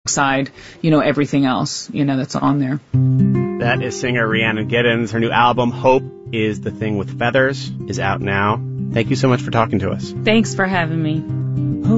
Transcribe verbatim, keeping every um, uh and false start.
alongside, you know, everything else, you know, that's on there. That is singer Rhiannon Giddens. Her new album, Hope is the Thing with Feathers, is out now. Thank you so much for talking to us. Thanks for having me.